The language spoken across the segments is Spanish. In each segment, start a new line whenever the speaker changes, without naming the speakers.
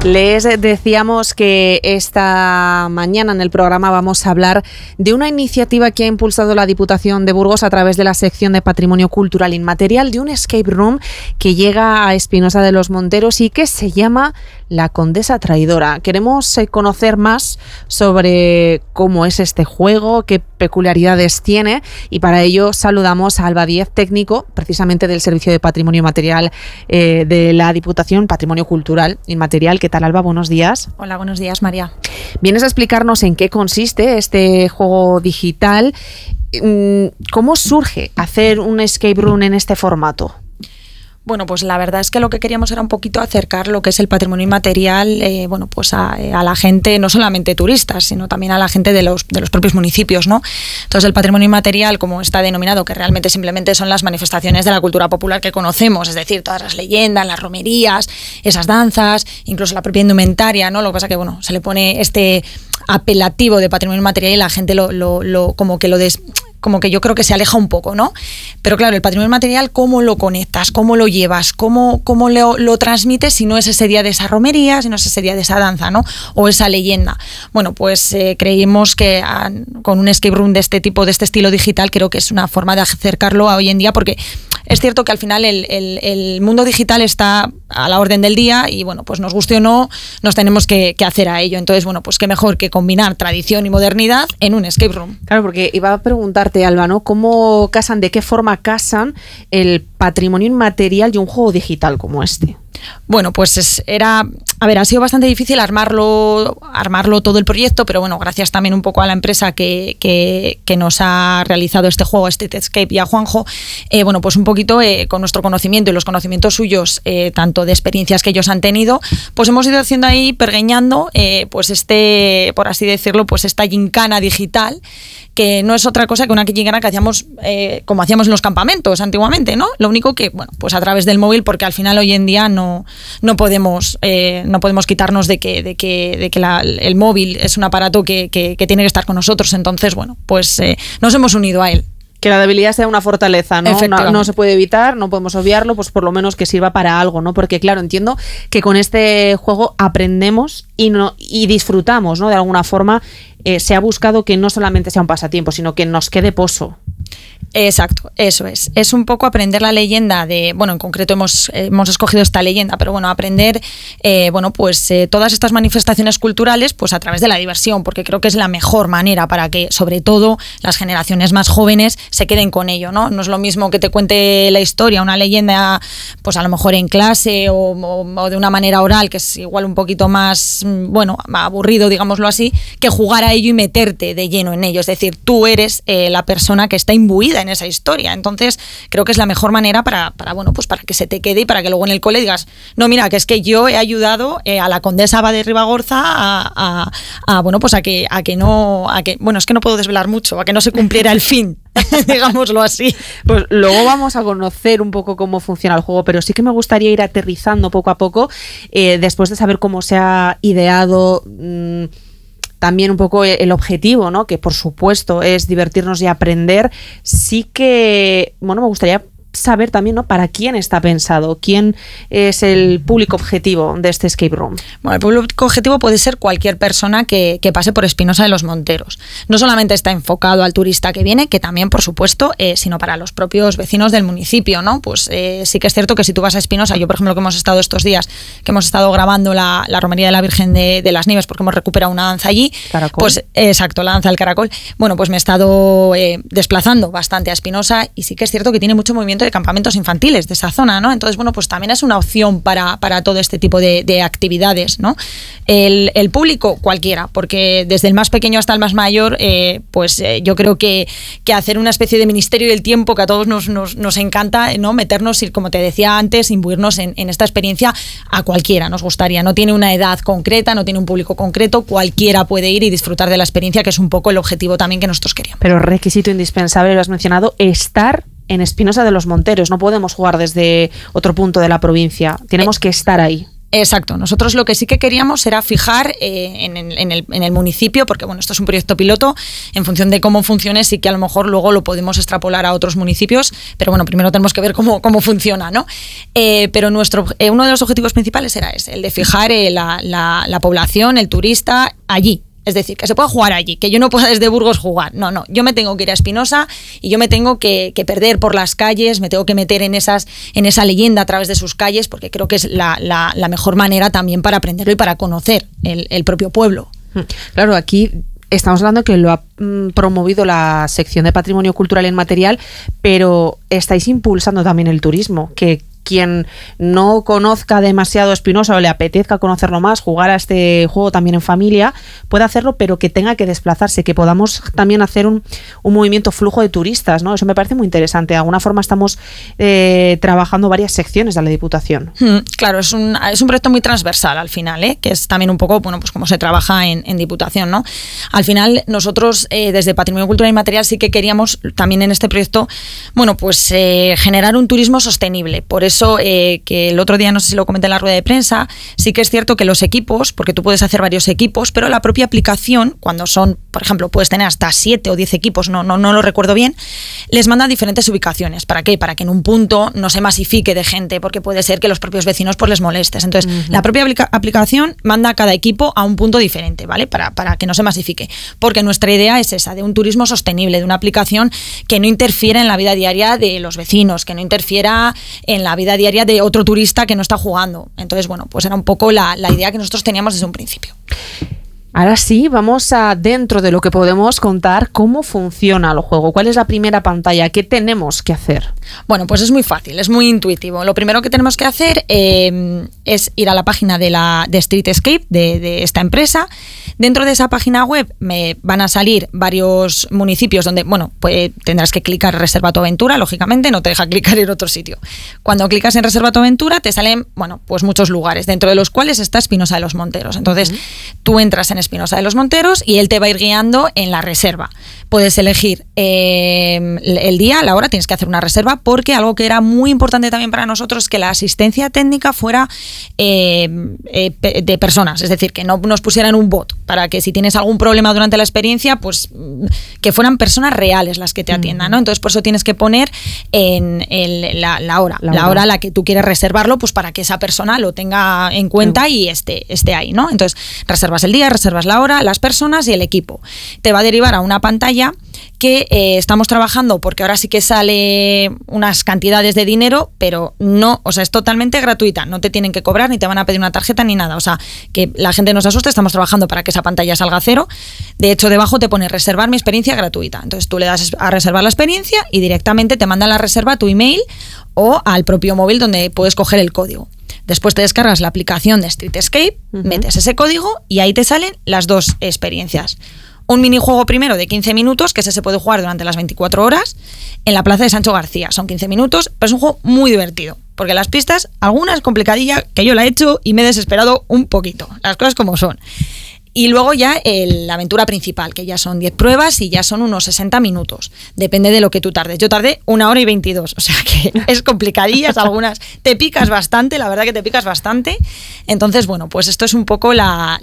Les decíamos que esta mañana en el programa vamos a hablar de una iniciativa que ha impulsado la Diputación de Burgos a través de la sección de Patrimonio Cultural Inmaterial, de un escape room que llega a Espinosa de los Monteros y que se llama La Condesa Traidora. Queremos conocer más sobre cómo es este juego, qué peculiaridades tiene, y para ello saludamos a Alba Díez, técnico precisamente del Servicio de Patrimonio Inmaterial de la Diputación, Patrimonio Cultural Inmaterial. ¿Qué tal, Alba? Buenos días.
Hola, buenos días, María.
Vienes a explicarnos en qué consiste este juego digital. ¿Cómo surge hacer un escape room en este formato?
Bueno, pues la verdad es que lo que queríamos era un poquito acercar lo que es el patrimonio inmaterial a la gente, no solamente turistas, sino también a la gente de los propios municipios, ¿no? Entonces el patrimonio inmaterial, como está denominado, que realmente simplemente son las manifestaciones de la cultura popular que conocemos, es decir, todas las leyendas, las romerías, esas danzas, incluso la propia indumentaria, ¿no? Lo que pasa que, se le pone este apelativo de patrimonio inmaterial y la gente como que yo creo que se aleja un poco, ¿no? Pero claro, el patrimonio material, ¿cómo lo conectas? ¿Cómo lo llevas? ¿Cómo lo transmites si no es ese día de esa romería, si no es ese día de esa danza, ¿no? O esa leyenda. Bueno, pues creímos que con un escape room de este tipo, de este estilo digital, creo que es una forma de acercarlo a hoy en día, porque es cierto que al final el mundo digital está a la orden del día y, pues nos guste o no, nos tenemos que hacer a ello. Entonces, pues qué mejor que combinar tradición y modernidad en un escape room.
Claro, porque iba a preguntarte, Alba, ¿no? ¿De qué forma casan el patrimonio inmaterial y un juego digital como este?
Bueno, pues ha sido bastante difícil armarlo todo el proyecto, pero gracias también un poco a la empresa que nos ha realizado este juego, Street Escape, y a Juanjo, pues un poquito con nuestro conocimiento y los conocimientos suyos, tanto de experiencias que ellos han tenido, pues hemos ido haciendo ahí, pergeñando, por así decirlo, pues esta gincana digital, que no es otra cosa que una gincana que hacíamos como hacíamos en los campamentos antiguamente, ¿no? Lo único que, pues a través del móvil, porque al final hoy en día no podemos quitarnos de que el móvil es un aparato que tiene que estar con nosotros. Entonces, pues nos hemos unido a él.
Que la debilidad sea una fortaleza, ¿no? No se puede evitar, no podemos obviarlo, pues por lo menos que sirva para algo, ¿no? Porque claro, entiendo que con este juego aprendemos y disfrutamos, ¿no? De alguna forma se ha buscado que no solamente sea un pasatiempo, sino que nos quede pozo.
Exacto, eso es. Es un poco aprender la leyenda de, en concreto hemos escogido esta leyenda, pero aprender, todas estas manifestaciones culturales, pues a través de la diversión, porque creo que es la mejor manera para que, sobre todo, las generaciones más jóvenes se queden con ello, ¿no? No es lo mismo que te cuente la historia, una leyenda, pues a lo mejor en clase o de una manera oral, que es igual un poquito más, aburrido, digámoslo así, que jugar a ello y meterte de lleno en ello. Es decir, tú eres la persona que está imbuida en esa historia. Entonces creo que es la mejor manera para que se te quede y para que luego en el cole digas, no, mira, que es que yo he ayudado a la condesa Aba de Ribagorza es que no puedo desvelar mucho, a que no se cumpliera el fin, digámoslo así.
Pues luego vamos a conocer un poco cómo funciona el juego, pero sí que me gustaría ir aterrizando poco a poco, después de saber cómo se ha ideado también un poco el objetivo, ¿no? Que por supuesto es divertirnos y aprender. Sí que, me gustaría saber también, ¿no? Para quién está pensado, quién es el público objetivo de este escape room.
Bueno, el público objetivo puede ser cualquier persona que pase por Espinosa de los Monteros. No solamente está enfocado al turista que viene, que también, por supuesto, sino para los propios vecinos del municipio, ¿no? Pues sí que es cierto que si tú vas a Espinosa, yo por ejemplo que hemos estado estos días, que hemos estado grabando la romería de la Virgen de las Nieves, porque hemos recuperado una danza allí,
Caracol.
Pues exacto, la danza del caracol. Bueno, pues me he estado desplazando bastante a Espinosa y sí que es cierto que tiene mucho movimiento de campamentos infantiles de esa zona, ¿no? Entonces, pues también es una opción para todo este tipo de actividades, ¿no? El público, cualquiera, porque desde el más pequeño hasta el más mayor, yo creo que hacer una especie de ministerio del tiempo que a todos nos encanta, ¿no? Meternos y, como te decía antes, imbuirnos en esta experiencia a cualquiera nos gustaría. No tiene una edad concreta, no tiene un público concreto, cualquiera puede ir y disfrutar de la experiencia, que es un poco el objetivo también que nosotros queríamos.
Pero requisito indispensable, lo has mencionado, estar en Espinosa de los Monteros. No podemos jugar desde otro punto de la provincia. Tenemos que estar ahí.
Exacto. Nosotros lo que sí que queríamos era fijar en el municipio, porque bueno, esto es un proyecto piloto, en función de cómo funcione, sí que a lo mejor luego lo podemos extrapolar a otros municipios, pero bueno, primero tenemos que ver cómo funciona, ¿no? Pero uno de los objetivos principales era ese, el de fijar la población, el turista, allí. Es decir, que se pueda jugar allí, que yo no pueda desde Burgos jugar. No, yo me tengo que ir a Espinosa y yo me tengo que perder por las calles, me tengo que meter en esa leyenda a través de sus calles, porque creo que es la mejor manera también para aprenderlo y para conocer el propio pueblo.
Claro, aquí estamos hablando que lo ha promovido la sección de Patrimonio Cultural Inmaterial, pero estáis impulsando también el turismo, que quien no conozca demasiado Espinosa o le apetezca conocerlo más, jugar a este juego también en familia, puede hacerlo, pero que tenga que desplazarse, que podamos también hacer un movimiento flujo de turistas, ¿no? Eso me parece muy interesante. De alguna forma estamos trabajando varias secciones de la Diputación.
Claro, es un proyecto muy transversal al final, que es también un poco, bueno, pues cómo se trabaja en Diputación, ¿no? Al final nosotros desde Patrimonio Cultural Inmaterial sí que queríamos también en este proyecto, bueno, pues generar un turismo sostenible. Por eso que el otro día, no sé si lo comenté en la rueda de prensa, sí que es cierto que los equipos, porque tú puedes hacer varios equipos, pero la propia aplicación, cuando son, por ejemplo, puedes tener hasta 7 o 10 equipos, no lo recuerdo bien, les manda a diferentes ubicaciones. ¿Para qué? Para que en un punto no se masifique de gente, porque puede ser que los propios vecinos pues les molestes. Entonces, la propia aplicación manda a cada equipo a un punto diferente, ¿vale? Para que no se masifique. Porque nuestra idea es esa, de un turismo sostenible, de una aplicación que no interfiera en la vida diaria de los vecinos, que no interfiera en la vida diaria de otro turista que no está jugando. Entonces, bueno, pues era un poco la idea que nosotros teníamos desde un principio.
Ahora sí, vamos a, dentro de lo que podemos contar, cómo funciona el juego. ¿Cuál es la primera pantalla? ¿Qué tenemos que hacer?
Bueno, pues es muy fácil, es muy intuitivo. Lo primero que tenemos que hacer es ir a la página de Street Escape, de esta empresa. Dentro de esa página web me van a salir varios municipios donde, bueno, pues tendrás que clicar Reserva tu aventura, lógicamente, no te deja clicar en otro sitio. Cuando clicas en Reserva tu aventura te salen, bueno, pues muchos lugares, dentro de los cuales está Espinosa de los Monteros. Entonces, tú entras en Espinosa de los Monteros y él te va a ir guiando en la reserva. Puedes elegir el día, la hora, tienes que hacer una reserva, porque algo que era muy importante también para nosotros es que la asistencia técnica fuera de personas, es decir, que no nos pusieran un bot, para que si tienes algún problema durante la experiencia, pues que fueran personas reales las que te atiendan, ¿no? Entonces, por eso tienes que poner la hora a la que tú quieres reservarlo, pues para que esa persona lo tenga en cuenta y esté ahí, ¿no? Entonces, reservas el día, reservas la hora, las personas y el equipo. Te va a derivar a una pantalla que estamos trabajando, porque ahora sí que sale unas cantidades de dinero, pero no, o sea, es totalmente gratuita, no te tienen que cobrar, ni te van a pedir una tarjeta ni nada, o sea, que la gente no se asuste, estamos trabajando para que esa pantalla salga a cero. De hecho, debajo te pone reservar mi experiencia gratuita, entonces tú le das a reservar la experiencia y directamente te mandan la reserva a tu email o al propio móvil donde puedes coger el código. Después te descargas la aplicación de Street Escape, metes ese código y ahí te salen las dos experiencias. Un minijuego primero de 15 minutos, que ese se puede jugar durante las 24 horas, en la plaza de Sancho García. Son 15 minutos, pero es un juego muy divertido, porque las pistas, algunas complicadilla, que yo la he hecho y me he desesperado un poquito, las cosas como son. Y luego ya la aventura principal, que ya son 10 pruebas y ya son unos 60 minutos. Depende de lo que tú tardes. Yo tardé 1 hora y 22, o sea que es complicadillas algunas. Te picas bastante, la verdad que te picas bastante. Entonces, bueno, pues esto es un poco la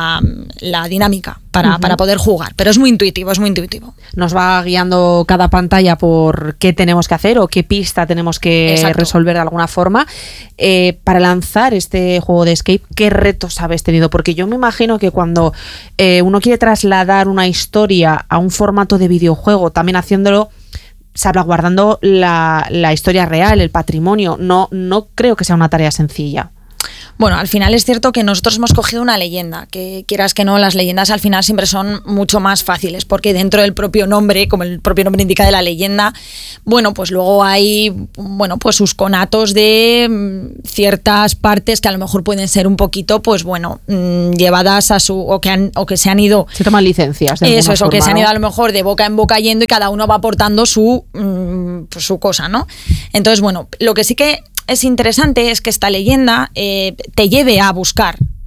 dinámica para poder jugar. Pero es muy intuitivo, es muy intuitivo.
Nos va guiando cada pantalla por qué tenemos que hacer o qué pista tenemos que resolver de alguna forma. Para lanzar este juego de Escape, ¿qué retos habéis tenido? Porque yo me imagino que cuando uno quiere trasladar una historia a un formato de videojuego, también haciéndolo salvaguardando la historia real, el patrimonio, no creo que sea una tarea sencilla.
Bueno, al final es cierto que nosotros hemos cogido una leyenda, que quieras que no, las leyendas al final siempre son mucho más fáciles, porque dentro del propio nombre, como el propio nombre indica de la leyenda, bueno, pues luego hay, bueno, pues sus conatos de ciertas partes que a lo mejor pueden ser un poquito, pues bueno, llevadas a o que se han ido...
Se toman licencias.
Eso, o que se han ido a lo mejor de boca en boca yendo y cada uno va aportando su cosa, ¿no? Entonces, bueno, lo que sí que es interesante es que esta leyenda te lleve a buscar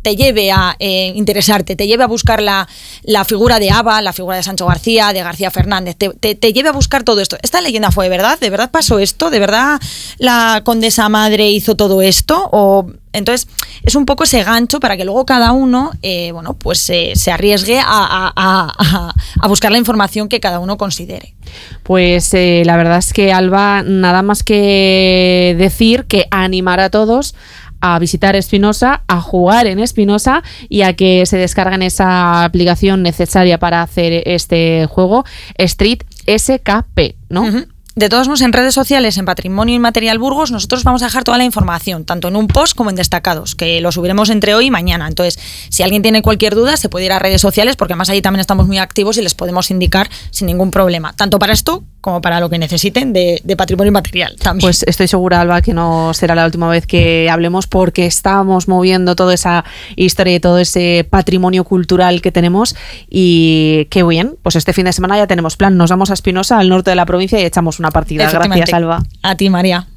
te lleve a interesarte, te lleve a buscar la figura de Ava, la figura de Sancho García, de García Fernández, te lleve a buscar todo esto. ¿Esta leyenda fue de verdad? ¿De verdad pasó esto? ¿De verdad la condesa madre hizo todo esto? O entonces es un poco ese gancho para que luego cada uno pues se arriesgue a buscar la información que cada uno considere.
Pues la verdad es que, Alba, nada más que decir que animar a todos a visitar Espinosa, a jugar en Espinosa y a que se descarguen esa aplicación necesaria para hacer este juego, Street SKP, ¿no?
Uh-huh. De todos modos, en redes sociales, en Patrimonio Inmaterial Burgos, nosotros vamos a dejar toda la información, tanto en un post como en destacados, que lo subiremos entre hoy y mañana. Entonces, si alguien tiene cualquier duda, se puede ir a redes sociales, porque además allí también estamos muy activos y les podemos indicar sin ningún problema, tanto para esto como para lo que necesiten de patrimonio inmaterial también.
Pues estoy segura, Alba, que no será la última vez que hablemos, porque estamos moviendo toda esa historia y todo ese patrimonio cultural que tenemos. Y qué bien, pues este fin de semana ya tenemos plan. Nos vamos a Espinosa, al norte de la provincia, y echamos una partida. Gracias, Alba.
A ti, María.